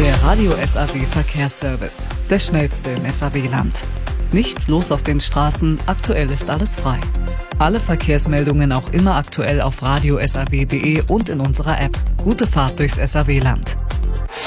Der Radio SAW Verkehrsservice. Der schnellste im SAW-Land. Nichts los auf den Straßen, aktuell ist alles frei. Alle Verkehrsmeldungen auch immer aktuell auf radio-saw.de und in unserer App. Gute Fahrt durchs SAW-Land.